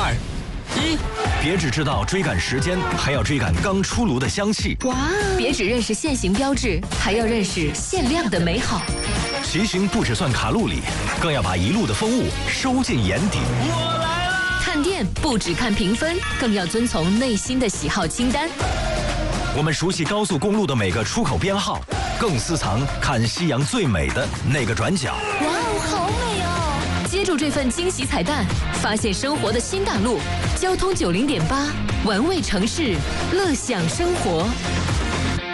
2、1，别只知道追赶时间，还要追赶刚出炉的香气。 哇！别只认识限行标志，还要认识限量的美好。 骑行不只算卡路里，更要把一路的风物收进眼底。 我来了！ 看店不只看评分，更要遵从内心的喜好清单。 我们熟悉高速公路的每个出口编号，更私藏看夕阳最美的那个转角。 哇哦，好美哦！接住这份惊喜彩蛋，发现生活的新大陆。交通90.8，玩味城市，乐享生活。